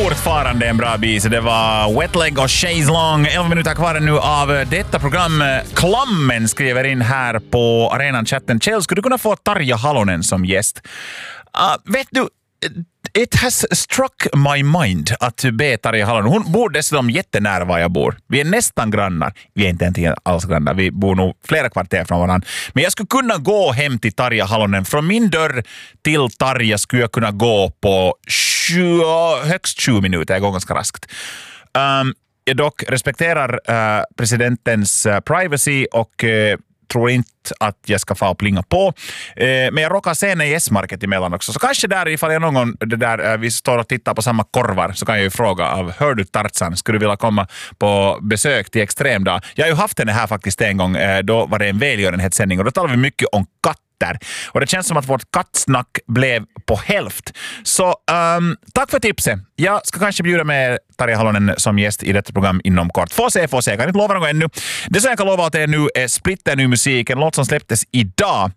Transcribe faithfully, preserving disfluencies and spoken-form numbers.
fortfarande en bra bis. Det var Wetleg och Chaise Long. elva minuter kvar nu av detta program. Klammen skriver in här på arenan-chatten. Kjell, skulle du kunna få Tarja Halonen som gäst? Uh, vet du, it has struck my mind att be Tarja Halonen. Hon bor dessutom jättenära var jag bor. Vi är nästan grannar. Vi är inte inte alls grannar. Vi bor nog flera kvarter från varandra. Men jag skulle kunna gå hem till Tarja Halonen. Från min dörr till Tarja skulle jag kunna gå på tjugo, högst tjugo minuter. Jag går ganska raskt. Um, jag dock respekterar uh, presidentens uh, privacy och uh, tror inte att jag ska få plinga på. Eh, men jag råkar se henne i S-market emellan också. Så kanske där, ifall jag någon gång det där, eh, vi står och tittar på samma korvar, så kan jag ju fråga av, hör du Tarzan, skulle du vilja komma på besök till Extremdag? Jag har ju haft henne här faktiskt en gång. Eh, då var det en välgörenhetssändning och då talade vi mycket om katt. Och det känns som att vårt kattsnack blev på hälft. Så um, tack för tipset. Jag ska kanske bjuda med Tarja Halonen som gäst i detta program inom kort. Få se, få se. Jag kan inte lova något ännu. Det som jag kan lova åt er nu är splitter ny musik. En låt som släpptes idag